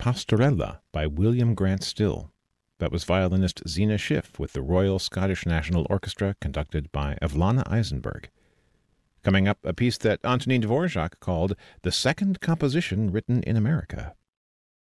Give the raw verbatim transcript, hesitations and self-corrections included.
Pastorella by William Grant Still. That was violinist Zena Schiff with the Royal Scottish National Orchestra, conducted by Evlana Eisenberg. Coming up, a piece that Antonin Dvorak called the second composition written in America